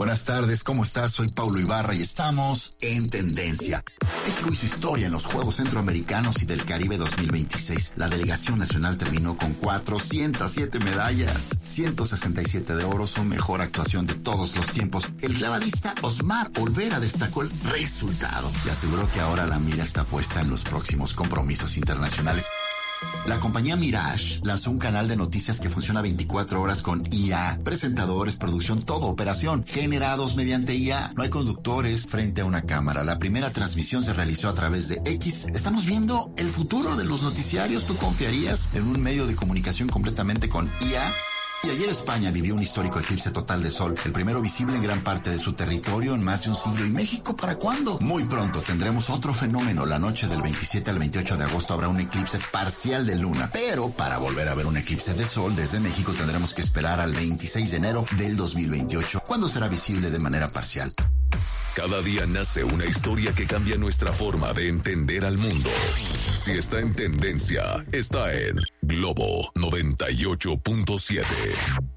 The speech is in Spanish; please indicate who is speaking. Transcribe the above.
Speaker 1: Buenas tardes, ¿cómo estás? Soy Paulo Ibarra y estamos en Tendencia. México hizo historia en los Juegos Centroamericanos y del Caribe 2026. La delegación nacional terminó con 407 medallas, 167 de oro, su mejor actuación de todos los tiempos. El clavadista Osmar Olvera destacó el resultado y aseguró que ahora la mira está puesta en los próximos compromisos internacionales. La compañía Mirage lanzó un canal de noticias que funciona 24 horas con IA. Presentadores, producción, todo, operación, generados mediante IA. No hay conductores frente a una cámara. La primera transmisión se realizó a través de X. Estamos viendo el futuro de los noticiarios. ¿Tú confiarías en un medio de comunicación completamente con IA? Y ayer España vivió un histórico eclipse total de sol, el primero visible en gran parte de su territorio en más de un siglo. ¿Y México para cuándo? Muy pronto tendremos otro fenómeno. La noche del 27 al 28 de agosto habrá un eclipse parcial de luna. Pero para volver a ver un eclipse de sol desde México tendremos que esperar al 26 de enero del 2028, cuando será visible de manera parcial.
Speaker 2: Cada día nace una historia que cambia nuestra forma de entender al mundo. Si está en tendencia, está en Globo 98.7.